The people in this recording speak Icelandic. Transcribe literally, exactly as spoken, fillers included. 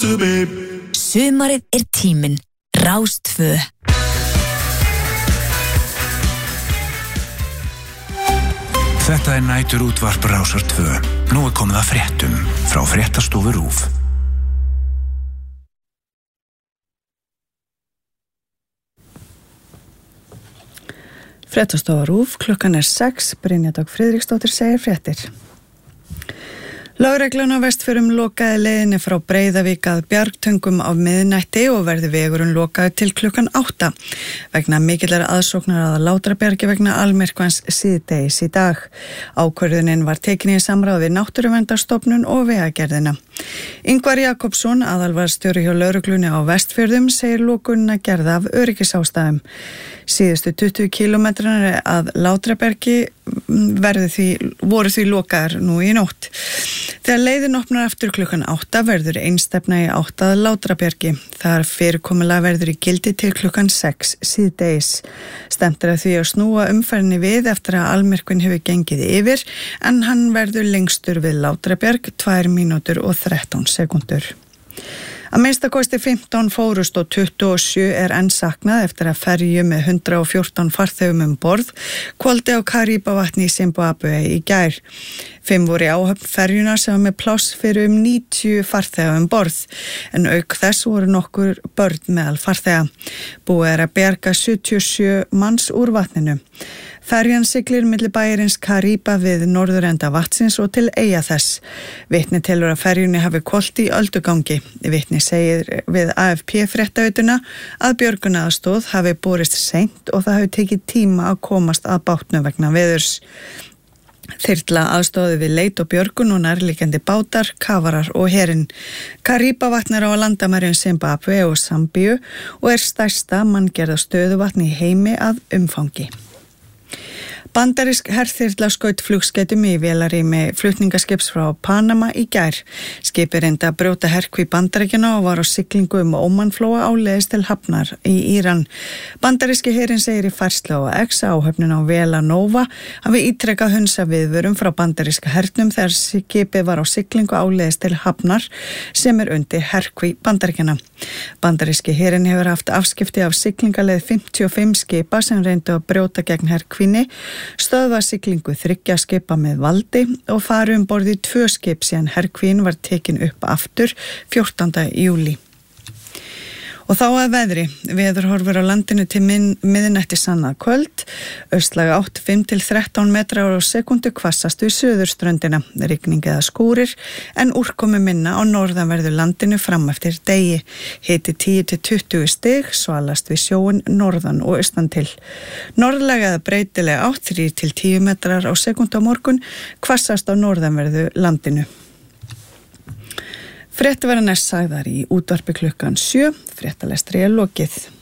Sumarið er tíminn. Rás tvö. Þetta er nætur útvarp Rásar tvö. Nú er komið að fréttum frá fréttastofu RÚV. Fréttastofa RÚV, klukkan er sex, Brynja Dögg Friðriksdóttir segir fréttir. Lögreglan á Vestfjörðum lokaði leiðinni frá Breiðavík að Bjargtöngum á miðnætti og verði vegurinn lokaði til klukkan átta vegna mikillar aðsóknar að Látrabjargi vegna almyrkvans síðdegis í dag. Ákvörðunin var tekin í samráð við Náttúruverndarstofnun og Vegagerðina. Ingvar Jakobsson, aðalvarðstjóri hjá lögreglunni á Vestfjörðum, segir lokunina gerða af öryggisástæðum. Síðustu tuttugu kílómetrar að Látrabjargi verði því, voru því lokaðar nú í nótt. Þegar leiðin opnar aftur klukkan átta verður einstefna í átt að Látrabjargi. Þar fyrirkomulag verður í gildi til klukkan sex síðdegis. Stefnt er að því að snúa umferðinni við eftir að almyrkvinn hefur gengið yfir, en hann verður lengstur við Látrabjarg, tvær mínútur og þrettán sekúndur. Að minnsta kosti fimmtán fórust og tuttugu og sjö er enn saknað eftir að ferju með hundrað og fjórtán farþegum um borð hvolfdi á Karíbavatni í Zimbabwe í gær. Fimm voru í áhöfn ferjuna sem var með pláss fyrir um níutíu farþega um borð, en auk þess voru nokkur börn meðal farþega. Búið er að bjarga sjötíu og sjö manns úr vatninu. Ferjan siglir milli bæjarins Karíba við norðurenda vatnsins og til eyja þess. Vitni telur að ferjunni hafi hvolft í öldugangi. Vitni segir við A F P fréttaveituna að björgunaraðstoð hafi borist seint og það hafi tekið tíma að komast að bátnum vegna veðurs. Þyrla aðstóði við leit og björgun og nærliggjandi bátar, kafarar og herinn. Karíbavatn er á landamærum Zimbabwe og Sambíu og er stærsta manngerða stöðuvatn í heimi að umfangi. Bandarísk herþyrla skaut flugskeytum í vélarrými flutningaskips frá Panama í gær. Skipið reyndi að brjóta herkví Bandaríkjanna og var á siglingu um Ómanflóa áleiðis til Hafnar í Íran. Bandaríski herinn segir í færslu á X áhöfnin á Velanova hafi ítrekað hunsa viðvörum frá bandaríska hernum þegar skipið var á siglingu áleiðis til Hafnar sem er undir herkví Bandaríkjanna. Bandaríski herinn hefur haft afskipti af siglingaleið fimmtíu og fimm skipa sem reyndu að brjóta gegn herkvíni, stöðva siglingu þriggja skipa með valdi og fari um borð í tvö skip síðan herkvín var tekin upp aftur fjórtánda júlí. Og þá að veðri, veðurhorfur á landinu til miðnætti sannað kvöld, austlæg átt fimm til þrettán metrar á sekundu hvassast við suðurströndina, rigning eða skúrir, en úrkomu minna á norðanverðu landinu fram eftir degi. Hiti tíu til tuttugu stig, svalast við sjóin norðan og austan til. Norðlæg eða breytileg átt þrír til tíu metrar á sekundu á morgun, hvassast á norðanverðu landinu. Frétt verða næst sagðar í útvarpi klukkan sjö, fréttalestri er lokið.